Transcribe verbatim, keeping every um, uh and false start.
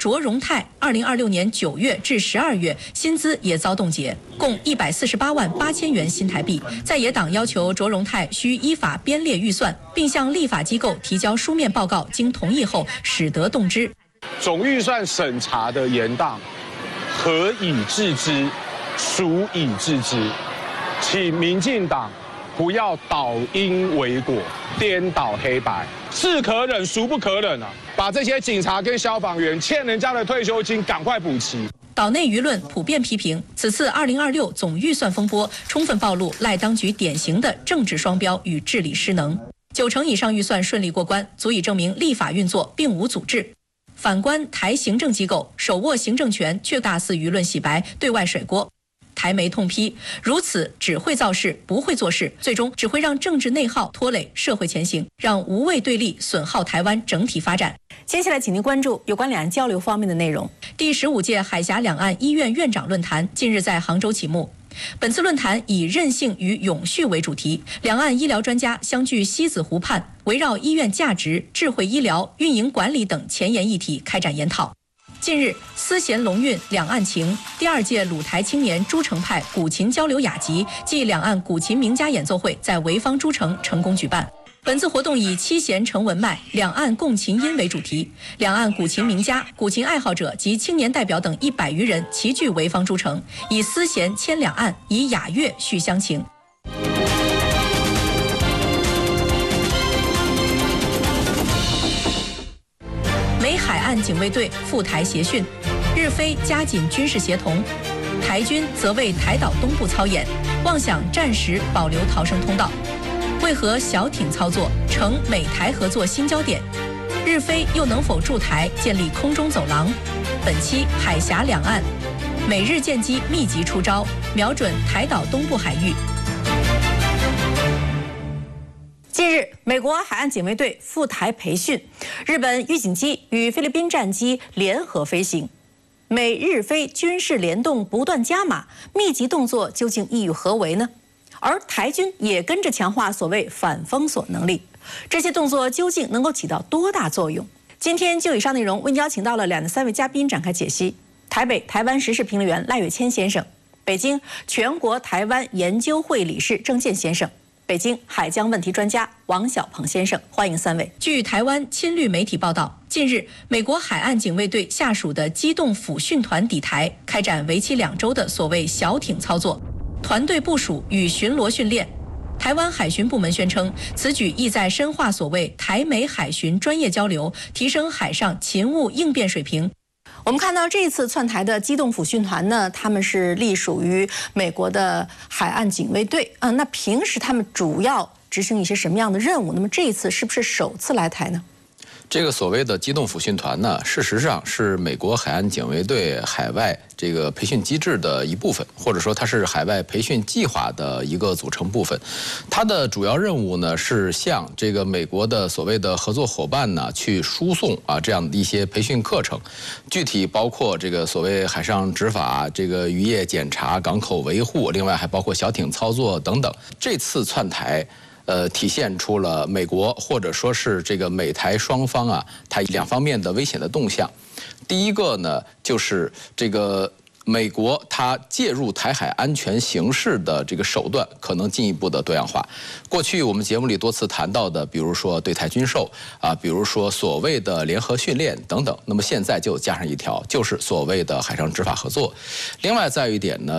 卓荣泰，二零二六年九月至十二月薪资也遭冻结，共一百四十八万八千元新台币。在野党要求卓荣泰需依法编列预算，并向立法机构提交书面报告，经同意后始得动之。 总预算审查的延宕，何以治之？孰以治之？请民进党不要倒因为果，颠倒黑白，是可忍，孰不可忍啊！把这些警察跟消防员欠人家的退休金赶快补齐。 岛内舆论普遍批评，此次二零二六总预算风波充分暴露赖当局典型的政治双标与治理失能。九成以上预算顺利过关，足以证明立法运作并无阻滞。反观台行政机构手握行政权，却大肆舆论洗白，对外甩锅。台媒痛批，如此只会造势不会做事，最终只会让政治内耗拖累社会前行，让无谓对立损耗台湾整体发展。 接下来请您关注有关两岸交流方面的内容。 第十五届海峡两岸医院院长论坛近日在杭州启幕。本次论坛以韧性与永续为主题，两岸医疗专家相聚西子湖畔，围绕医院价值、智慧医疗、运营管理等前沿议题开展研讨。近日，丝弦龙韵两岸情第二届鲁台青年诸城派古琴交流雅集暨两岸古琴名家演奏会在潍坊诸城成功举办。本次活动以七弦成文脉，两岸共琴音为主题，两岸古琴名家、古琴爱好者及青年代表等一百余人齐聚潍坊诸城，以丝弦牵两岸，以雅乐续乡情。美海岸警卫队赴台协训，日菲加紧军事协同，台军则为台岛东部操演，妄想暂时保留逃生通道。为何小艇操作成美台合作新焦点？日菲又能否驻台建立空中走廊？本期海峡两岸，美日舰机密集出招，瞄准台岛东部海域。 近日，美国海岸警卫队赴台培训，日本预警机与菲律宾战机联合飞行，美日菲军事联动不断加码，密集动作究竟意欲何为呢？而台军也跟着强化所谓反封锁能力，这些动作究竟能够起到多大作用？今天就以上内容为您邀请到了两的三位嘉宾展开解析：台北台湾时事评论员赖岳谦先生，北京全国台湾研究会理事郑健先生，北京海疆问题专家王小鹏先生，欢迎三位。 据台湾亲绿媒体报道，近日美国海岸警卫队下属的机动抚训团抵台，开展为期两周的所谓小艇操作。团队部署与巡逻训练，台湾海巡部门宣称，此举意在深化所谓台美海巡专业交流，提升海上勤务应变水平。 我们看到这一次窜台的机动抚训团呢，他们是隶属于美国的海岸警卫队啊、呃。那平时他们主要执行一些什么样的任务？那么这一次是不是首次来台呢？ 这个所谓的机动抚训团呢，事实上是美国海岸警卫队海外这个培训机制的一部分，或者说它是海外培训计划的一个组成部分。它的主要任务呢是向这个美国的所谓的合作伙伴呢去输送啊这样的一些培训课程，具体包括这个所谓海上执法、这个渔业检查、港口维护，另外还包括小艇操作等等。这次窜台。呃，体现出了美国或者说是这个美台双方啊，它两方面的危险的动向。第一个呢，就是这个美国它介入台海安全形势的这个手段可能进一步的多样化。过去我们节目里多次谈到的，比如说对台军售啊，比如说所谓的联合训练等等，那么现在就加上一条，就是所谓的海上执法合作。另外再有一点呢。